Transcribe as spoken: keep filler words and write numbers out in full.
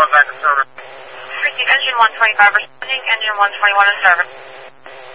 back in service. Receive engine one twenty-five responding, engine one twenty-one in service.